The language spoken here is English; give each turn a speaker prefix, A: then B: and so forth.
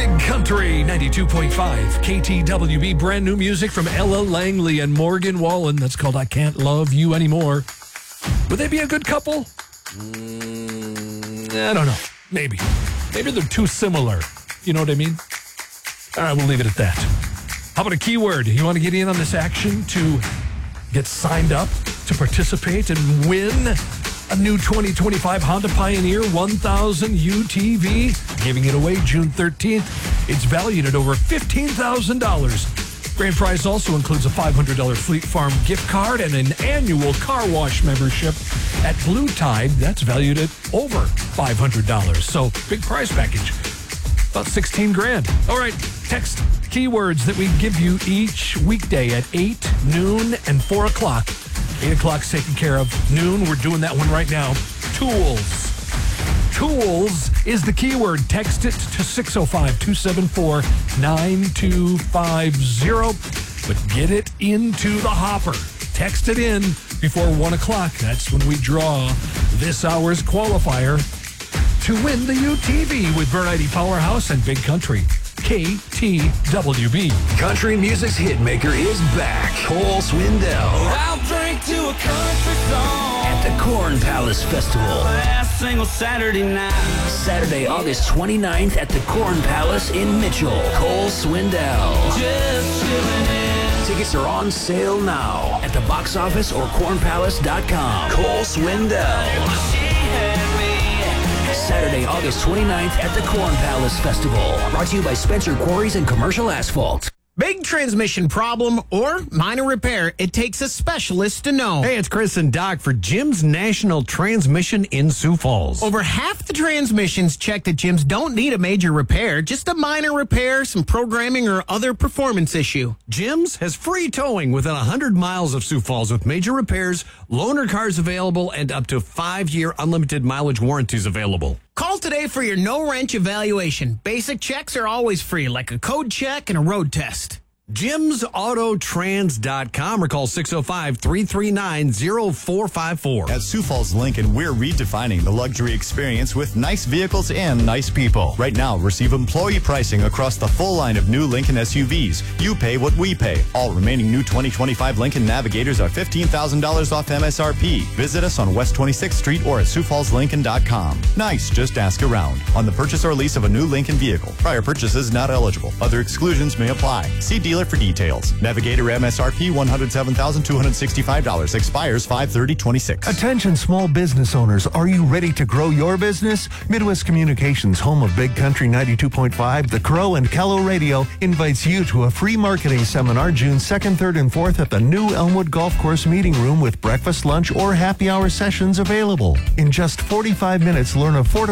A: Big Country 92.5 KTWB. Brand new music from Ella Langley and Morgan Wallen. That's called I Can't Love You Anymore. Would they be a good couple? I don't know. Maybe they're too similar. You know what I mean? All right, we'll leave it at that. How about a keyword? You want to get in on this action to get signed up to participate and win a new 2025 Honda Pioneer 1000 UTV, giving it away June 13th. It's valued at over $15,000. Grand prize also includes a $500 Fleet Farm gift card and an annual car wash membership at Blue Tide. That's valued at over $500. So big prize package, about 16 grand. All right, text keywords that we give you each weekday at 8, noon, and 4 o'clock. 8 o'clock's taken care of. Noon, we're doing that one right now. Tools. Tools is the keyword. Text it to 605-274-9250. But get it into the hopper. Text it in before 1 o'clock. That's when we draw this hour's qualifier to win the UTV with Variety Powerhouse and Big Country. KTWB.
B: Country music's hitmaker is back. Cole Swindell.
C: I'll drink to a country song
B: At the Corn Palace Festival.
C: last single Saturday night.
B: Saturday, August 29th at the Corn Palace in Mitchell. Cole Swindell.
C: Just chilling in.
B: Tickets are on sale now at the box office or cornpalace.com. Cole Swindell.
C: She had me.
B: Saturday, August 29th at the Corn Palace Festival. Brought to you by Spencer Quarries and Commercial Asphalt.
D: Big transmission problem or minor repair, it takes a specialist to know.
E: Hey, it's Chris and Doc for Jim's National Transmission in Sioux Falls.
D: Over half the transmissions checked at Jim's don't need a major repair, just a minor repair, some programming or other performance issue.
E: Jim's has free towing within 100 miles of Sioux Falls with major repairs, loaner cars available, and up to 5-year unlimited mileage warranties available.
D: Call today for your no-wrench evaluation. Basic checks are always free, like a code check and a road test.
E: JimsAutotrans.com or call 605-339-0454.
F: At Sioux Falls Lincoln, we're redefining the luxury experience with nice vehicles and nice people. Right now, receive employee pricing across the full line of new Lincoln SUVs. You pay what we pay. All remaining new 2025 Lincoln Navigators are $15,000 off MSRP. Visit us on West 26th Street or at SiouxFallsLincoln.com. Nice, just ask around. On the purchase or lease of a new Lincoln vehicle. Prior purchases not eligible. Other exclusions may apply. See dealer for details. Navigator MSRP $107,265. Expires 5/30/26.
G: Attention small business owners, are you ready to grow your business? Midwest Communications, home of Big Country 92.5, The Crow, and Callow Radio, invites you to a free marketing seminar June 2nd, 3rd, and 4th at the new Elmwood Golf Course Meeting Room with breakfast, lunch, or happy hour sessions available. In just 45 minutes, learn affordable